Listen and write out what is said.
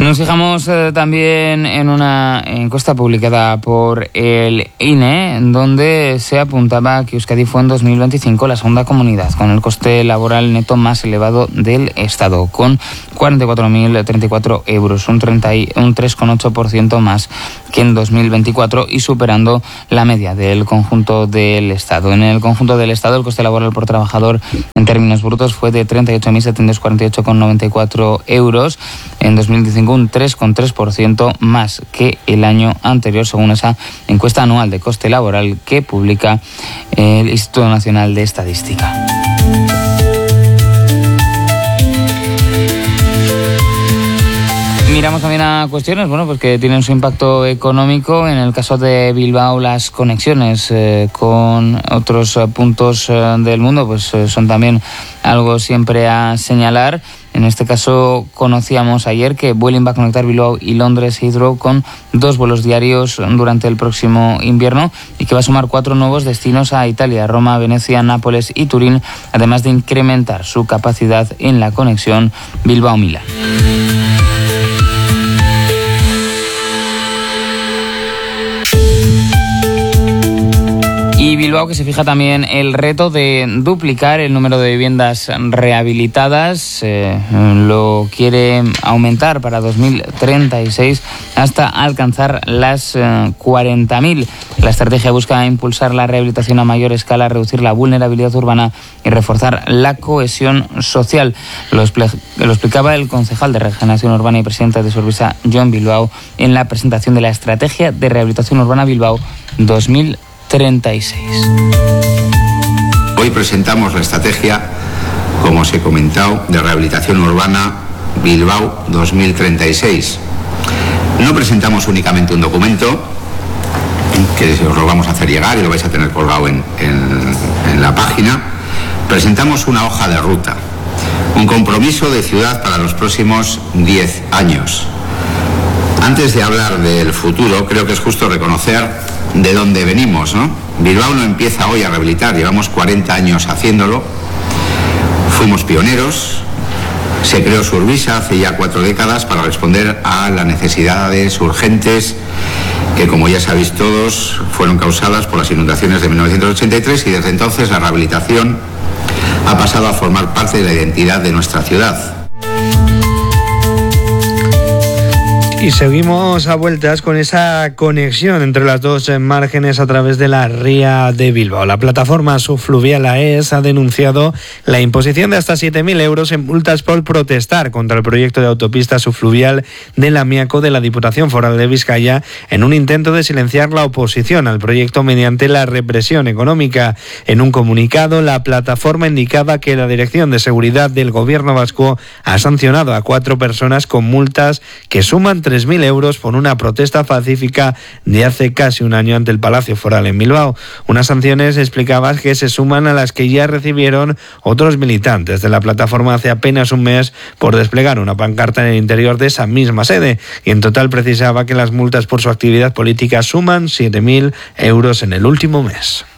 Nos fijamos también en una encuesta publicada por el INE, donde se apuntaba que Euskadi fue en 2025 la segunda comunidad con el coste laboral neto más elevado del Estado, con 44.034 euros, un 3,8% más que en 2024 y superando la media del conjunto del Estado. En el conjunto del Estado, el coste laboral por trabajador en términos brutos fue de 38.748,94 euros. En 2025 un 3,3% más que el año anterior, según esa encuesta anual de coste laboral que publica el Instituto Nacional de Estadística. Miramos también a cuestiones pues que tienen su impacto económico. En el caso de Bilbao, las conexiones con otros puntos del mundo pues son también algo siempre a señalar. En este caso conocíamos ayer que Vueling va a conectar Bilbao y Londres Heathrow con 2 vuelos diarios durante el próximo invierno y que va a sumar 4 nuevos destinos a Italia, Roma, Venecia, Nápoles y Turín, además de incrementar su capacidad en la conexión Bilbao-Milán. Y Bilbao, que se fija también el reto de duplicar el número de viviendas rehabilitadas, lo quiere aumentar para 2036 hasta alcanzar las 40.000. La estrategia busca impulsar la rehabilitación a mayor escala, reducir la vulnerabilidad urbana y reforzar la cohesión social. Lo explicaba el concejal de Regeneración Urbana y presidente de Surbisa, Joan Bilbao, en la presentación de la Estrategia de Rehabilitación Urbana Bilbao 2036. Hoy presentamos la estrategia, como os he comentado, de rehabilitación urbana Bilbao 2036. No presentamos únicamente un documento, que os lo vamos a hacer llegar y lo vais a tener colgado en la página. Presentamos una hoja de ruta, un compromiso de ciudad para los próximos 10 años. Antes de hablar del futuro, creo que es justo reconocer de dónde venimos, ¿no? Bilbao no empieza hoy a rehabilitar, llevamos 40 años haciéndolo. Fuimos pioneros, se creó Surbisa hace ya 4 décadas para responder a las necesidades urgentes que, como ya sabéis todos, fueron causadas por las inundaciones de 1983 y desde entonces la rehabilitación ha pasado a formar parte de la identidad de nuestra ciudad. Y seguimos a vueltas con esa conexión entre las dos márgenes a través de la ría de Bilbao. La plataforma subfluvial AES ha denunciado la imposición de hasta 7.000 euros en multas por protestar contra el proyecto de autopista subfluvial del Amiaco de la Diputación Foral de Vizcaya en un intento de silenciar la oposición al proyecto mediante la represión económica. En un comunicado, la plataforma indicaba que la Dirección de Seguridad del Gobierno vasco ha sancionado a 4 personas con multas que suman 3.000 euros por una protesta pacífica de hace casi un año ante el Palacio Foral en Bilbao. Unas sanciones, explicabas, que se suman a las que ya recibieron otros militantes de la plataforma hace apenas un mes por desplegar una pancarta en el interior de esa misma sede. Y en total precisaba que las multas por su actividad política suman 7.000 euros en el último mes.